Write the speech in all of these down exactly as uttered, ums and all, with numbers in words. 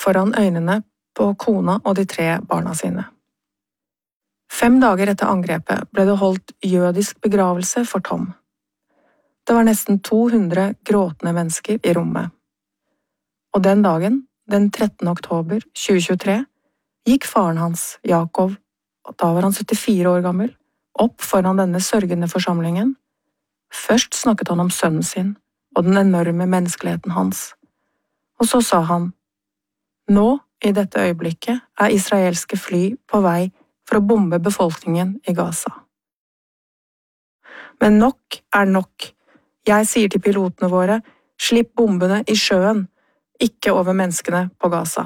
foran øynene på kona og de tre barna sine. Fem dager etter angrepet ble det holdt jødisk begravelse for Tom. Det var nesten to hundre gråtende mennesker i rommet. Og den dagen, den trettende oktober tjue tjuetre, gikk faren hans, Jakob, og da var han syttifire år gammel, opp foran denne sørgende forsamlingen. Først snakket han om sønnen sin og den enorme menneskeligheten hans. Og så sa han, «Nå, i dette øyeblikket, er israelske fly på vei for å bombe befolkningen i Gaza. Men nok er nok. Jeg sier til pilotene våre, slipp bombene i sjøen, ikke over menneskene på Gaza.»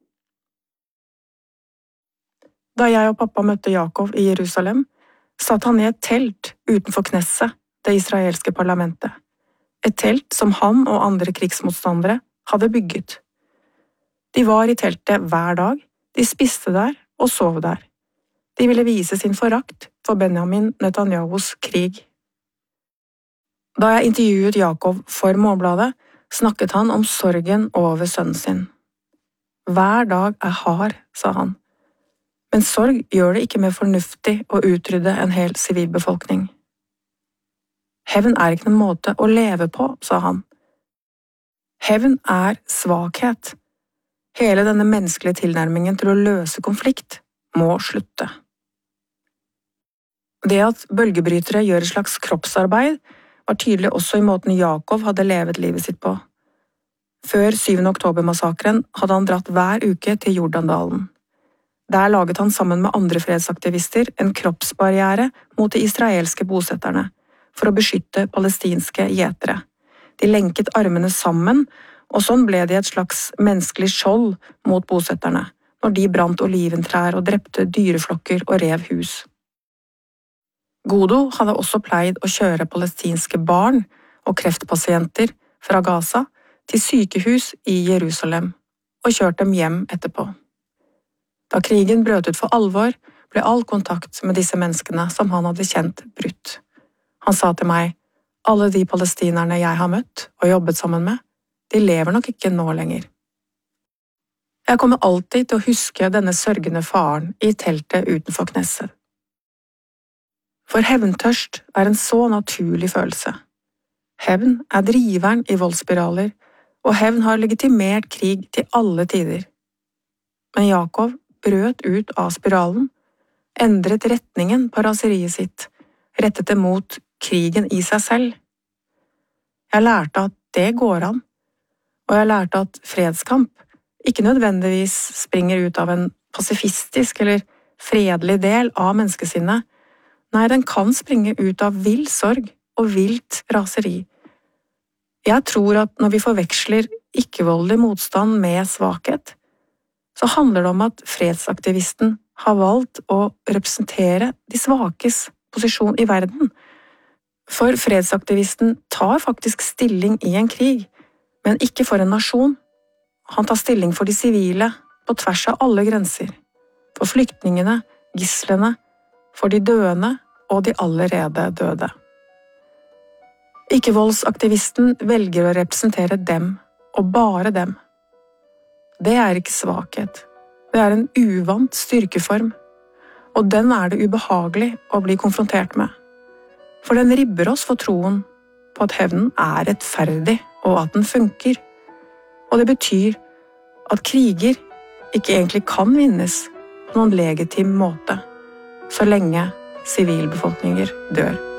Da jeg og pappa møtte Jakob i Jerusalem, satt han i et telt utenfor Knesset, det israelske parlamentet. Et telt som han og andre krigsmotstandere hadde bygget. De var i teltet hver dag, de spiste der og sov der. De ville vise sin forakt for Benjamin Netanyahus krig. Da jeg intervjuet Jakob for Månebladet, snakket han om sorgen over sønnen sin. «Hver dag er hard», sa han. Men sorg gjør det ikke mer fornuftig å utrydde en hel sivilbefolkning. «Hevn er ikke en måte å leve på», sa han. «Hevn er svakhet. Hele denne menneskelige tilnærmingen til å løse konflikt må slutte.» Det at bølgebrytere gjør et slags kroppsarbeid, var tydelig også i måten Jakob hadde levet livet sitt på. Før syvende oktober-massakren hadde han dratt hver uke til Jordandalen. Der laget han sammen med andre fredsaktivister en kroppsbarriere mot de israelske bosetterne, for å beskytte palestinske gjetere. De lenket armene sammen, og sånn ble de et slags menneskelig skjold mot bosetterne, når de brant oliventrær og drepte dyreflokker og rev hus. Godo hadde også pleid å kjøre palestinske barn og kreftpasienter fra Gaza til sykehus i Jerusalem, og kjørt dem hjem etterpå. Da krigen brøt ut for alvor, ble all kontakt med disse menneskene som han hadde kjent brutt. Han sa til meg, alle de palestinerne jeg har møtt og jobbet sammen med, de lever nok ikke nå lenger. Jeg kommer alltid til å huske denne sørgende faren i teltet utenfor Knesset. For hevntørst er en så naturlig følelse. Hevn er driveren i voldsspiraler, og hevn har legitimert krig til alle tider. Men Jakob brøt ut av spiralen, endret retningen på raseriet sitt, rettet det mot krigen i seg selv. Jeg lærte at det går an, og jeg lærte at fredskamp ikke nødvendigvis springer ut av en pasifistisk eller fredelig del av menneskesinnet. Nei, den kan springe ut av vill sorg og vilt raseri. Jeg tror at når vi forveksler ikke-voldelig motstand med svakhet, så handler det om at fredsaktivisten har valgt å representere de svakes posisjon i verden. For fredsaktivisten tar faktisk stilling i en krig, men ikke for en nasjon. Han tar stilling for de sivile, på tvers av alle grenser. For flyktningene, gislene, for de døende og de allerede døde. Ikke-voldsaktivisten velger å representere dem, og bare dem. Det er ikke svakhet. Det er en uvant styrkeform, og den er det ubehagelig å bli konfrontert med. For den ribber oss for troen på at hevnen er rettferdig, og at den funker. Og det betyr at kriger ikke egentlig kan vinnes på noen legitim måte, så lenge sivilbefolkninger dør.